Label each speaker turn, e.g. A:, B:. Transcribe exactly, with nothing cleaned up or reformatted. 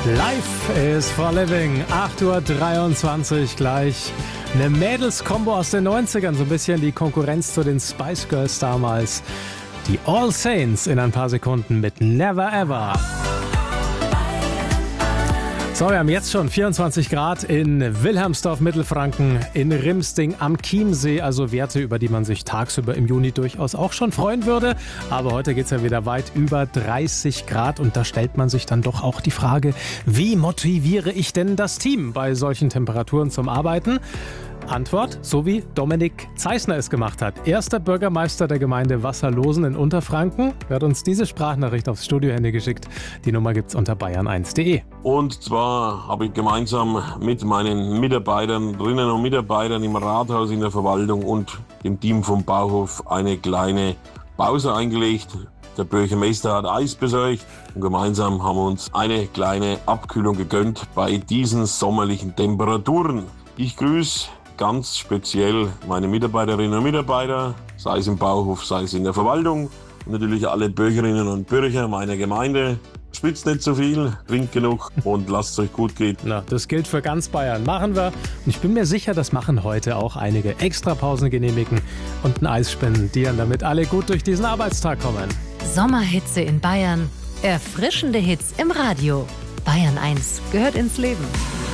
A: Life is for living. acht Uhr dreiundzwanzig gleich. Eine Mädels-Kombo aus den neunzigern, so ein bisschen die Konkurrenz zu den Spice Girls damals. Die All Saints in ein paar Sekunden mit Never Ever. So, wir haben jetzt schon vierundzwanzig Grad in Wilhelmsdorf, Mittelfranken, in Rimsting am Chiemsee, also Werte, über die man sich tagsüber im Juni durchaus auch schon freuen würde. Aber heute geht es ja wieder weit über dreißig Grad und da stellt man sich dann doch auch die Frage, wie motiviere ich denn das Team bei solchen Temperaturen zum Arbeiten? Antwort, so wie Dominik Zeissner es gemacht hat. Erster Bürgermeister der Gemeinde Wasserlosen in Unterfranken. Er hat uns diese Sprachnachricht aufs Studiohandy geschickt. Die Nummer gibt's unter bayern eins punkt de.
B: Und zwar habe ich gemeinsam mit meinen Mitarbeiterinnen und Mitarbeitern im Rathaus, in der Verwaltung und dem Team vom Bauhof eine kleine Pause eingelegt. Der Bürgermeister hat Eis besorgt und gemeinsam haben wir uns eine kleine Abkühlung gegönnt bei diesen sommerlichen Temperaturen. Ich grüße ganz speziell meine Mitarbeiterinnen und Mitarbeiter, sei es im Bauhof, sei es in der Verwaltung und natürlich alle Bürgerinnen und Bürger meiner Gemeinde. Spitzt nicht so viel, trinkt genug und lasst es euch gut gehen.
A: Na, das gilt für ganz Bayern. Machen wir. Und ich bin mir sicher, das machen heute auch einige. Extrapausen genehmigen und ein Eis spendieren, damit alle gut durch diesen Arbeitstag kommen.
C: Sommerhitze in Bayern, erfrischende Hits im Radio. Bayern eins gehört ins Leben.